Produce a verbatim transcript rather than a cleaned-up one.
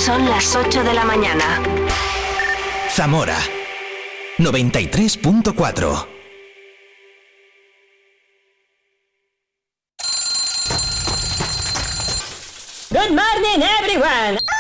Son las ocho de la mañana. Zamora noventa y tres punto cuatro. Good morning, everyone.